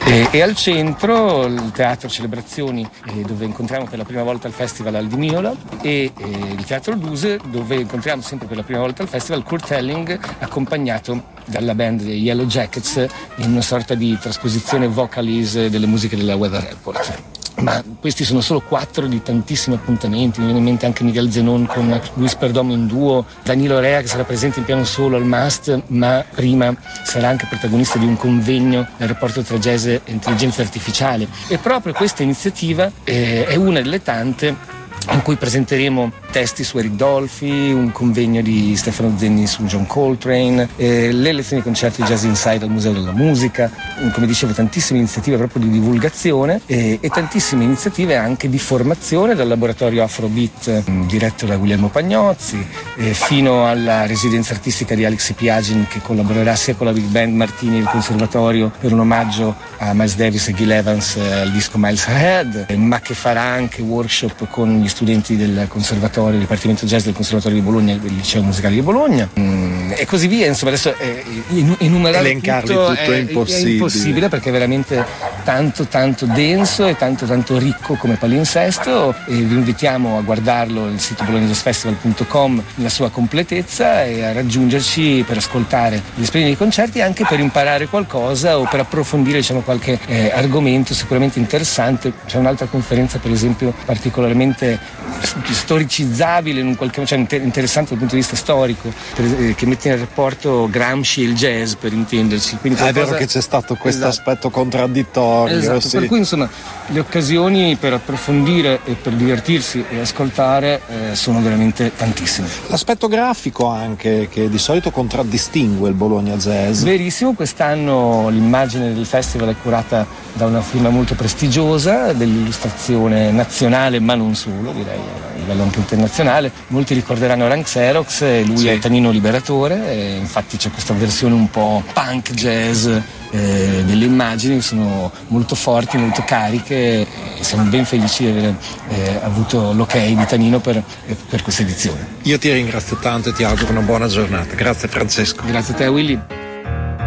E al centro il teatro Celebrazioni, dove incontriamo per la prima volta al festival Al Di Miola, e il teatro Duse, dove incontriamo sempre per la prima volta al festival Kurt Elling, accompagnato dalla band dei Yellow Jackets, in una sorta di trasposizione vocalise delle musiche della Weather Report. Ma questi sono solo 4 di tantissimi appuntamenti. Mi viene in mente anche Miguel Zenón con Luis Perdomo in duo, Danilo Rea che sarà presente in piano solo al MAST, ma prima sarà anche protagonista di un convegno nel rapporto tra jazz e intelligenza artificiale. E proprio questa iniziativa è una delle tante in cui presenteremo testi su Eric Dolphy, un convegno di Stefano Zenni su John Coltrane, le lezioni di concerti Jazz Inside al Museo della Musica, come dicevo tantissime iniziative proprio di divulgazione e tantissime iniziative anche di formazione, dal laboratorio Afrobeat diretto da Guglielmo Pagnozzi fino alla residenza artistica di Alex Piagin, che collaborerà sia con la Big Band Martini e il Conservatorio per un omaggio a Miles Davis e Gil Evans al disco Miles Ahead, ma che farà anche workshop con gli studenti del Conservatorio, del Dipartimento Jazz del Conservatorio di Bologna e del Liceo Musicale di Bologna, e così via. Insomma, adesso enumerare tutto è impossibile, perché è veramente tanto denso e tanto ricco come palinsesto, e vi invitiamo a guardarlo il sito bolognajazzfestival.com nella sua completezza e a raggiungerci per ascoltare gli splendidi concerti, anche per imparare qualcosa o per approfondire qualche argomento sicuramente interessante. C'è un'altra conferenza per esempio particolarmente storicizzabile in un qualche modo, interessante dal punto di vista storico, che mette in rapporto Gramsci e il jazz, per intenderci. Quindi è vero che c'è stato questo aspetto contraddittorio. Esatto, sì. Per cui insomma le occasioni per approfondire e per divertirsi e ascoltare sono veramente tantissime. L'aspetto grafico anche, che di solito contraddistingue il Bologna Jazz. Verissimo, quest'anno l'immagine del festival è curata da una firma molto prestigiosa dell'illustrazione nazionale, ma non solo, direi a livello anche internazionale. Molti ricorderanno Rank Xerox, e lui è Tanino Liberatore, e infatti c'è questa versione un po' punk jazz delle immagini, che sono molto forti, molto cariche, e siamo ben felici di aver avuto l'ok di Tanino per questa edizione. Io ti ringrazio tanto e ti auguro una buona giornata. Grazie Francesco. Grazie a te Willy.